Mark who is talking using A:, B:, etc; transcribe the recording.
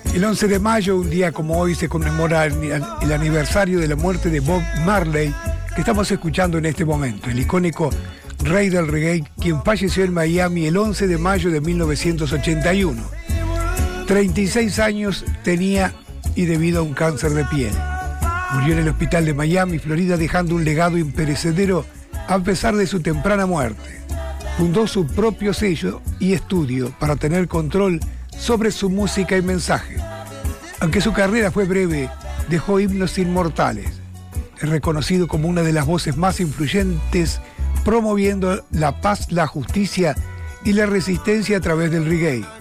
A: El 11 de mayo, un día como hoy, se conmemora el aniversario de la muerte de Bob Marley, que estamos escuchando en este momento, el icónico rey del reggae, quien falleció en Miami el 11 de mayo de 1981. 36 años tenía y debido a un cáncer de piel. Murió en el hospital de Miami, Florida, dejando un legado imperecedero a pesar de su temprana muerte. Fundó su propio sello y estudio para tener control sobre su música y mensaje. Aunque su carrera fue breve, dejó himnos inmortales. Es reconocido como una de las voces más influyentes, promoviendo la paz, la justicia y la resistencia a través del reggae.